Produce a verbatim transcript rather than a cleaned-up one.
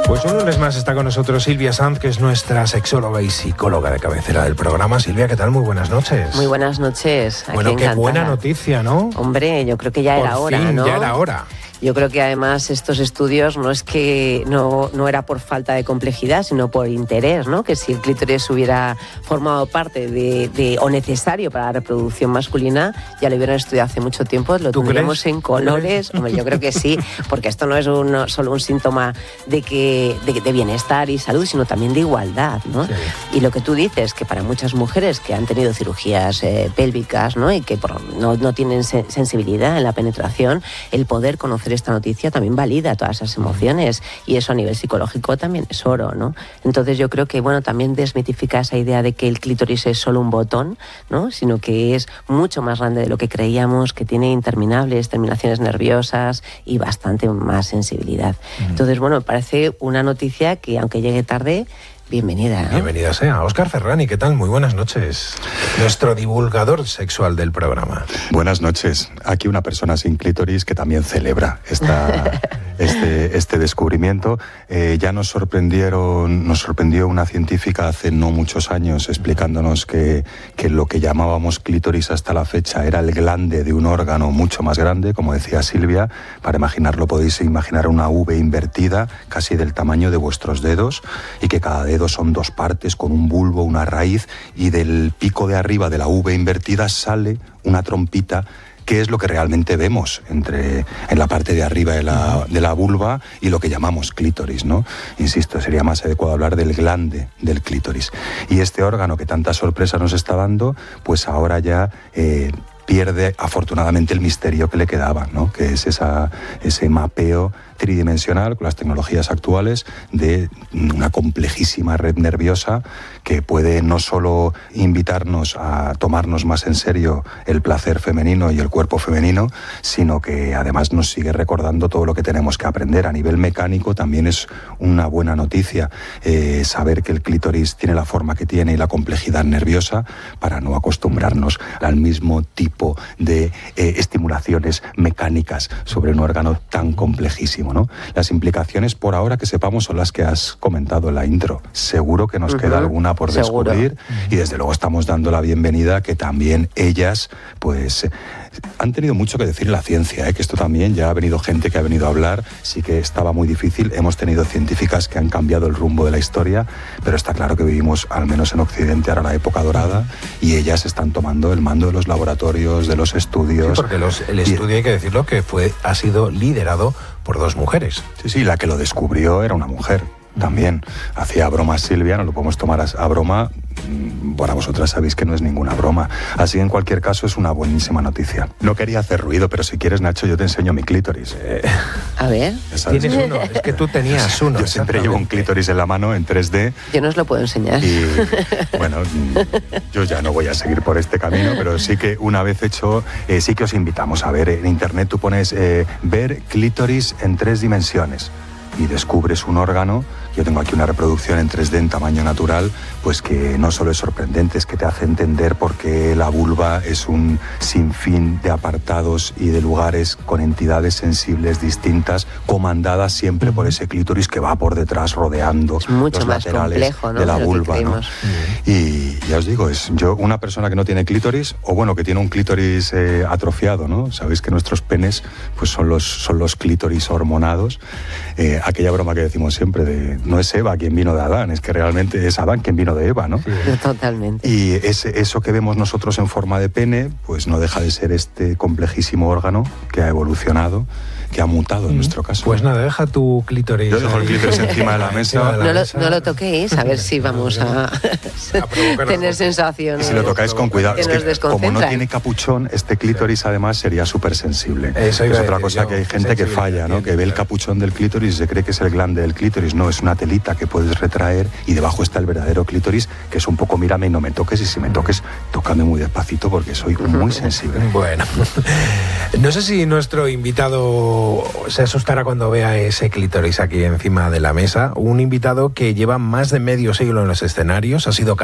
Pues un lunes más está con nosotros Silvia Sanz, que es nuestra sexóloga y psicóloga de cabecera del programa. Silvia, ¿qué tal? Muy buenas noches. Muy buenas noches. Aquí bueno, qué encantada. buena noticia, ¿no? Hombre, yo creo que ya Por era hora, fin, ¿no? ya era hora. Yo creo que además estos estudios no es que no, no era por falta de complejidad, sino por interés, ¿no? Que si el clítoris hubiera formado parte de, de o necesario para la reproducción masculina, ya lo hubieran estudiado hace mucho tiempo, lo tendríamos crees? en colores. Hombre, yo creo que sí, porque esto no es un, solo un síntoma de, que, de, de bienestar y salud, sino también de igualdad, ¿no? Sí. Y lo que tú dices, que para muchas mujeres que han tenido cirugías eh, pélvicas, ¿no? Y que por, no, no tienen se, sensibilidad en la penetración, el poder conocer esta noticia también valida todas esas emociones, y eso a nivel psicológico también es oro, ¿no? Entonces yo creo que, bueno, también desmitifica esa idea de que el clítoris es solo un botón, ¿no? Sino que es mucho más grande de lo que creíamos, que tiene interminables terminaciones nerviosas y bastante más sensibilidad. Mm. Entonces, bueno, me parece una noticia que, aunque llegue tarde, bienvenida, ¿no? Bienvenida sea. Óscar Ferrani, ¿qué tal? Muy buenas noches. Nuestro divulgador sexual del programa. Buenas noches. Aquí una persona sin clítoris que también celebra esta, este, este descubrimiento. Eh, ya nos sorprendieron, nos sorprendió una científica hace no muchos años explicándonos que, que lo que llamábamos clítoris hasta la fecha era el glande de un órgano mucho más grande, como decía Silvia. Para imaginarlo podéis imaginar una V invertida, casi del tamaño de vuestros dedos, y que cada dedo son dos partes con un bulbo, una raíz, y del pico de arriba de la V invertida sale una trompita, que es lo que realmente vemos entre, en la parte de arriba de la, de la vulva y lo que llamamos clítoris, ¿no? Insisto, sería más adecuado hablar del glande del clítoris. Y este órgano que tanta sorpresa nos está dando, pues ahora ya Eh, pierde afortunadamente el misterio que le quedaba, ¿no? Que es esa, ese mapeo tridimensional con las tecnologías actuales de una complejísima red nerviosa que puede no solo invitarnos a tomarnos más en serio el placer femenino y el cuerpo femenino, sino que además nos sigue recordando todo lo que tenemos que aprender. A nivel mecánico también es una buena noticia eh, saber que el clítoris tiene la forma que tiene y la complejidad nerviosa, para no acostumbrarnos al mismo tipo de eh, estimulaciones mecánicas sobre un órgano tan complejísimo, ¿no? Las implicaciones por ahora que sepamos son las que has comentado en la intro. Seguro que nos uh-huh. queda alguna por Seguro. descubrir, uh-huh. y desde luego estamos dando la bienvenida a que también ellas pues han tenido mucho que decir en la ciencia, ¿eh? Que esto también ya ha venido gente que ha venido a hablar. Sí que estaba muy difícil, hemos tenido científicas que han cambiado el rumbo de la historia, pero está claro que vivimos, al menos en Occidente, ahora la época dorada, y ellas están tomando el mando de los laboratorios, de los estudios. Sí, porque los, el estudio, y, hay que decirlo, que fue ha sido liderado por dos mujeres. Sí, sí, la que lo descubrió era una mujer también. Hacía bromas Silvia, no lo podemos tomar a, a broma. Bueno, vosotras sabéis que no es ninguna broma. Así, en cualquier caso, es una buenísima noticia. No quería hacer ruido, pero si quieres, Nacho, yo te enseño mi clítoris. Eh, a ver. Tienes uno, es que tú tenías uno. Yo siempre llevo un clítoris en la mano en tres D. Yo no os lo puedo enseñar. Y, bueno, yo ya no voy a seguir por este camino, pero sí que una vez hecho, eh, sí que os invitamos a ver. En internet tú pones eh, ver clítoris en tres dimensiones y descubres un órgano. Yo tengo aquí una reproducción en tres D en tamaño natural, pues que no solo es sorprendente, es que te hace entender por qué la vulva es un sinfín de apartados y de lugares con entidades sensibles distintas, comandadas siempre por ese clítoris que va por detrás rodeando es mucho los más laterales complejo, ¿no?, de la de lo que vulva, ¿no? creemos. Y ya os digo, es yo una persona que no tiene clítoris, o bueno, que tiene un clítoris eh, atrofiado, ¿no? Sabéis que nuestros penes pues son los, son los clítoris hormonados. Eh, aquella broma que decimos siempre de no es Eva quien vino de Adán, es que realmente es Adán quien vino de Eva, ¿no? Sí, totalmente. Y ese, eso que vemos nosotros en forma de pene, pues no deja de ser este complejísimo órgano que ha evolucionado, que ha mutado en nuestro caso. Pues nada, deja tu clítoris. Yo dejo el clítoris encima de la mesa. No lo, no lo toquéis, a ver si vamos a, a tener sensación. Y si lo tocáis con cuidado, que es que como no tiene capuchón, este clítoris además sería súper sensible. Eso es otra decir, cosa yo, que hay gente que falla, ¿no? Que ve el capuchón del clítoris y se cree que es el glande del clítoris. No, es una telita que puedes retraer y debajo está el verdadero clítoris, que es un poco mírame y no me toques, y si me toques, tócame muy despacito porque soy muy sensible. Bueno, no sé si nuestro invitado se asustará cuando vea ese clítoris aquí encima de la mesa. Un invitado que lleva más de medio siglo en los escenarios, ha sido